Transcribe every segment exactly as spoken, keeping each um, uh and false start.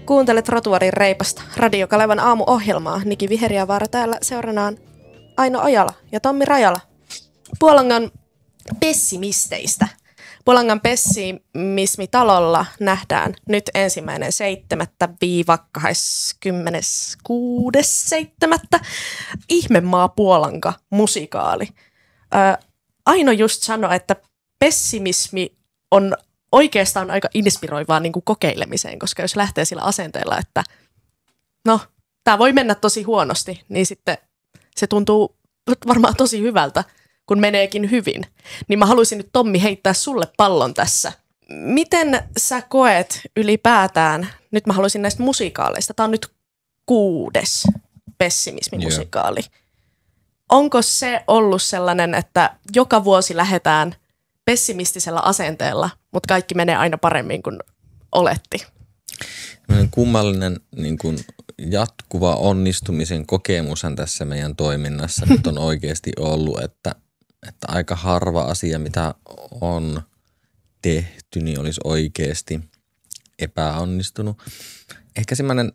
Kuuntelet Rotuarin reipasta, Radio Kalevan aamuohjelmaa. Niki Viheriävaara täällä seuranaan Aino Ojala ja Tommi Rajala. Puolangan pessimisteistä. Puolangan pessimismitalolla nähdään nyt ensimmäinen seitsemättä viiva kahdeskymmeneskuudes seitsemättä Ihmemaa Puolanka musikaali. Ää, Aino just sanoi, että pessimismi on oikeastaan aika inspiroivaa niin kuin kokeilemiseen, koska jos lähtee sillä asenteella, että no, tämä voi mennä tosi huonosti, niin sitten se tuntuu varmaan tosi hyvältä, kun meneekin hyvin. Niin mä haluaisin nyt, Tommi, heittää sulle pallon tässä. Miten sä koet ylipäätään, nyt mä haluaisin näistä musikaaleista, tää on nyt kuudes pessimismimusikaali. Yeah. Onko se ollut sellainen, että joka vuosi lähdetään pessimistisellä asenteella, mutta kaikki menee aina paremmin kuin oletti? Kummallinen niin kuin jatkuva onnistumisen kokemushan tässä meidän toiminnassa nyt on oikeasti ollut, että, että aika harva asia, mitä on tehty, niin olisi oikeasti epäonnistunut. Ehkä semmoinen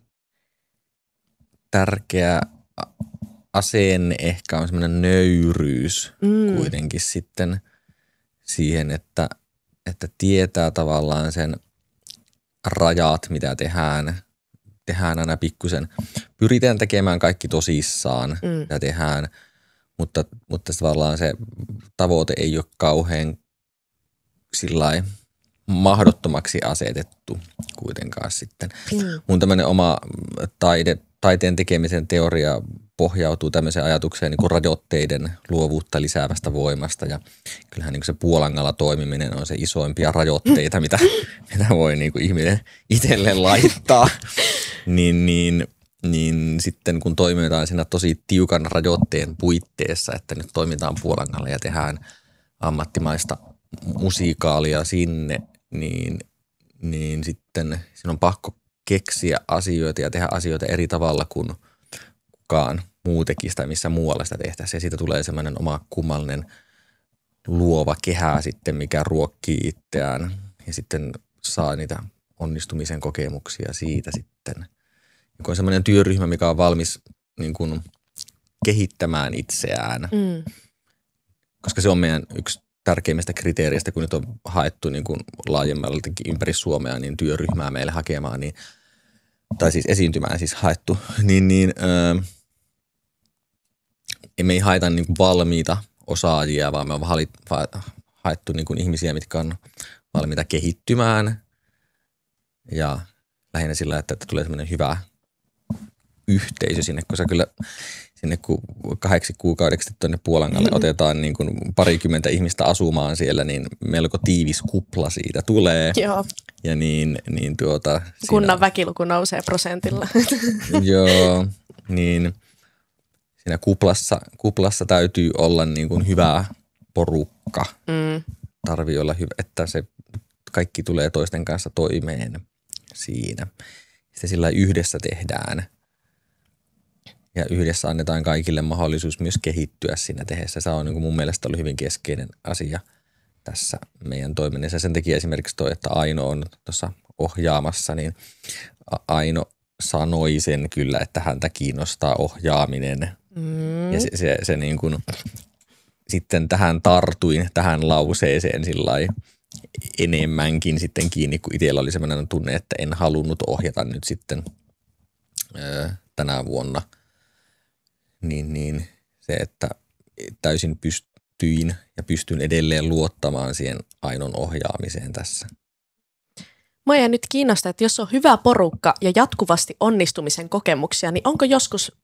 tärkeä asenne ehkä on semmoinen nöyryys mm. kuitenkin sitten siihen, että, että tietää tavallaan sen rajat, mitä tehdään. Tehdään aina pikkusen. Pyritään tekemään kaikki tosissaan, mm. mitä tehdään, mutta, mutta tavallaan se tavoite ei ole kauhean sillai mahdottomaksi asetettu kuitenkaan sitten. Mm. Mun tämmöinen oma taide, taiteen tekemisen teoria pohjautuu tämmöiseen ajatukseen niin kuin rajoitteiden luovuutta lisäävästä voimasta. Ja kyllähän niin kuin se Puolangalla toimiminen on se isoimpia rajoitteita, mitä, mitä voi niin kuin ihminen itselleen laittaa. niin, niin, niin sitten kun toimitaan siinä tosi tiukan rajoitteen puitteissa, että nyt toimitaan Puolangalla ja tehdään ammattimaista musiikaalia sinne, niin, niin sitten siinä on pakko keksiä asioita ja tehdä asioita eri tavalla kuin kukaan muu tekisi tai missä muualla sitä tehtäisiin. Ja siitä tulee semmoinen oma kummallinen luova kehä sitten, mikä ruokkii itseään ja sitten saa niitä onnistumisen kokemuksia siitä sitten. Kun on semmoinen työryhmä, mikä on valmis niin kuin kehittämään itseään, mm. koska se on meidän yksi tärkeimmistä kriteereistä, kun nyt on haettu niin kuin laajemmaltakin ympäri Suomea niin työryhmää meille hakemaan, niin, tai siis esiintymään siis haettu, niin, niin öö, me ei haeta niin kuin valmiita osaajia, vaan me on haettu niin kuin ihmisiä, mitkä on valmiita kehittymään ja lähinnä sillä, että, että tulee semmoinen hyvä yhteisö sinne, kun sä kyllä sinne kun kahdeksi kuukaudeksi tuonne Puolangalle otetaan niin kuin parikymmentä ihmistä asumaan siellä, niin melko tiivis kupla siitä tulee. Joo. Ja niin, niin tuota... Kunnan siinä, väkiluku nousee prosentilla. Joo, niin siinä kuplassa, kuplassa täytyy olla niin kuin hyvä porukka. Mm. Tarvii olla hyvä, että se kaikki tulee toisten kanssa toimeen siinä. Sitten sillä yhdessä tehdään. Ja yhdessä annetaan kaikille mahdollisuus myös kehittyä siinä tehdessä. Se on niin kuin mun mielestä ollut hyvin keskeinen asia tässä meidän toiminnassa. Sen takia esimerkiksi toi, että Aino on tuossa ohjaamassa, niin Aino sanoi sen kyllä, että häntä kiinnostaa ohjaaminen. Mm. Ja se, se, se niin kuin, sitten tähän tartuin, tähän lauseeseen sillai enemmänkin sitten kiinni, kun itsellä oli sellainen tunne, että en halunnut ohjata nyt sitten öö, tänä vuonna. Niin, niin se, että täysin pystyin ja pystyn edelleen luottamaan siihen Ainon ohjaamiseen tässä. Mua nyt kiinnostaa, että jos on hyvä porukka ja jatkuvasti onnistumisen kokemuksia, niin onko joskus